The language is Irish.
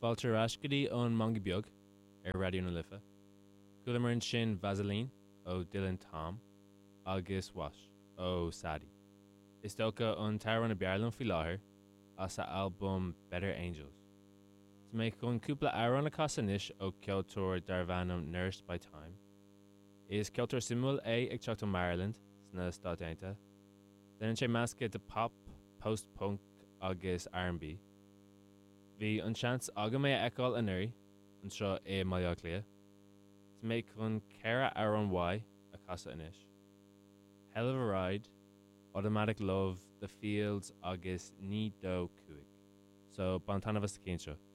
Baltar Ashkadi on Mangi Biog, Radio na Lifa. Gulamarin Shin Vaseline, o Dylan Tom, August Wash, o Sadie. Istoka on Tyrone of Biarlan Filaher, asa album Better Angels. To make on Kupla Aaron a Casanish o Kyotor Darvanum Nursed by Time. Is Kyotor Simul A Ekchokto Maryland, Sna Stadenta. Then she maske de pop, post-punk, August R&B. Vi unchance agame ekol anuri, unsho e mayaglia. To make on Kara Aaron Y, a casa inish. Hell of a Ride, Automatic Love, The Fields, August Ni Do Kuik. So Bantanavas Kincho.